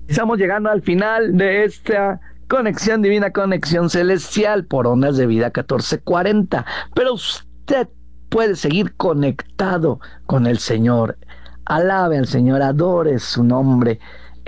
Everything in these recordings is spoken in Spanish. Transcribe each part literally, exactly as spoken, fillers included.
Estamos llegando al final de esta conexión divina, conexión celestial por Ondas de Vida catorce cuarenta. Pero usted puede seguir conectado con el Señor. Alabe al Señor, adore su nombre,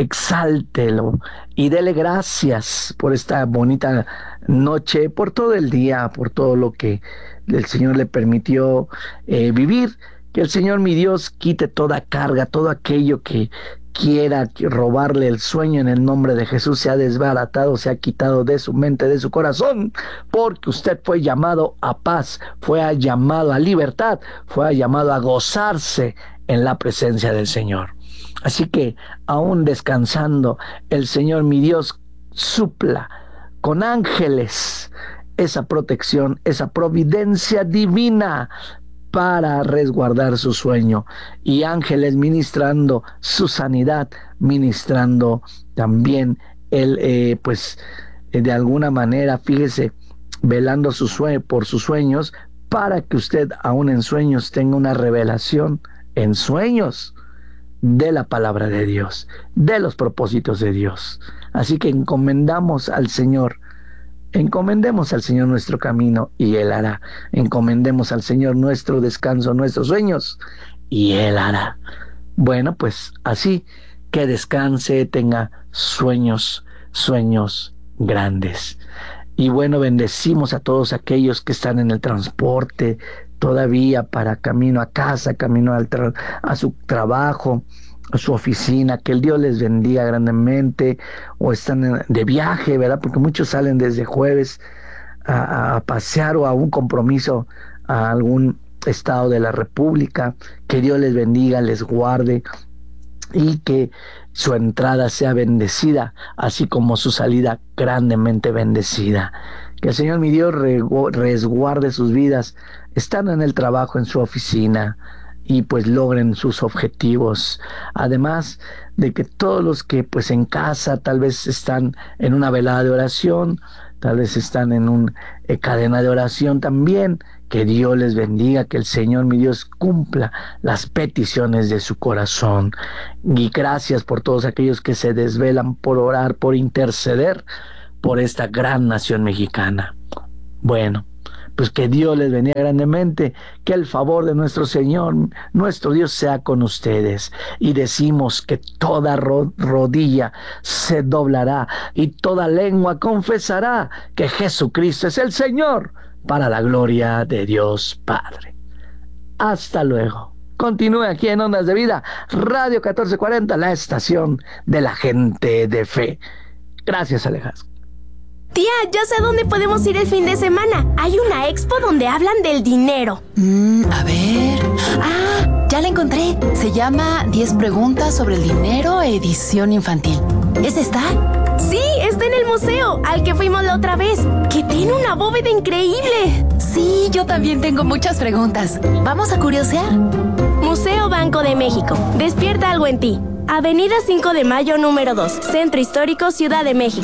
exáltelo y dele gracias por esta bonita noche, por todo el día, por todo lo que el Señor le permitió eh, vivir. Que el Señor, mi Dios, quite toda carga, todo aquello que quiera robarle el sueño en el nombre de Jesús, se ha desbaratado, se ha quitado de su mente, de su corazón, porque usted fue llamado a paz, fue llamado a libertad, fue llamado a gozarse en la presencia del Señor. Así que, aún descansando, el Señor, mi Dios, supla con ángeles esa protección, esa providencia divina para resguardar su sueño, y ángeles ministrando su sanidad, ministrando también el, eh, pues, de alguna manera, fíjese, velando su sueño, por sus sueños, para que usted, aún en sueños, tenga una revelación en sueños de la palabra de Dios, de los propósitos de Dios. Así que encomendamos al Señor. Encomendemos al Señor nuestro camino y Él hará. Encomendemos al Señor nuestro descanso, nuestros sueños, y Él hará. Bueno, pues así, que descanse, tenga sueños, sueños grandes. Y bueno, bendecimos a todos aquellos que están en el transporte todavía para camino a casa, camino al tra- a su trabajo, a su oficina, que el Dios les bendiga grandemente, o están de viaje, ¿verdad? Porque muchos salen desde jueves a, a pasear o a un compromiso a algún estado de la República. Que Dios les bendiga, les guarde, y que su entrada sea bendecida, así como su salida grandemente bendecida. Que el Señor, mi Dios, resguarde sus vidas, están en el trabajo, en su oficina, y pues logren sus objetivos. Además de que todos los que pues en casa tal vez están en una velada de oración, tal vez están en una eh, cadena de oración también, que Dios les bendiga, que el Señor, mi Dios, cumpla las peticiones de su corazón. Y gracias por todos aquellos que se desvelan por orar, por interceder por esta gran nación mexicana. Bueno, pues que Dios les bendiga grandemente, que el favor de nuestro Señor, nuestro Dios, sea con ustedes. Y decimos que toda ro- rodilla se doblará y toda lengua confesará que Jesucristo es el Señor, para la gloria de Dios Padre. Hasta luego. Continúe aquí en Ondas de Vida, Radio catorce cuarenta, la estación de la gente de fe. Gracias, Alejas. Tía, ya sé dónde podemos ir el fin de semana. Hay una expo donde hablan del dinero. Mm, a ver... ¡Ah! Ya la encontré. Se llama diez preguntas sobre el dinero, edición infantil. ¿Es esta? Sí, está en el museo, al que fuimos la otra vez, que tiene una bóveda increíble. Sí, yo también tengo muchas preguntas. ¿Vamos a curiosear? Museo Banco de México. Despierta algo en ti. Avenida cinco de Mayo, número dos. Centro Histórico, Ciudad de México.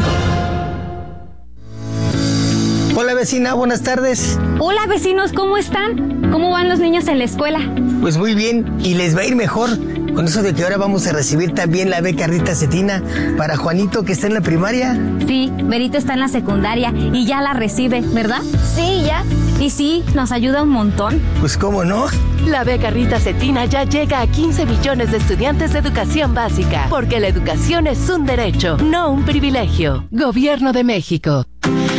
Hola vecina, buenas tardes. Hola vecinos, ¿cómo están? ¿Cómo van los niños en la escuela? Pues muy bien, y les va a ir mejor con eso de que ahora vamos a recibir también la beca Rita Cetina para Juanito, que está en la primaria. Sí, Berito está en la secundaria y ya la recibe, ¿verdad? Sí, ya. Y sí, nos ayuda un montón. Pues cómo no. La beca Rita Cetina ya llega a quince millones de estudiantes de educación básica, porque la educación es un derecho, no un privilegio. Gobierno de México.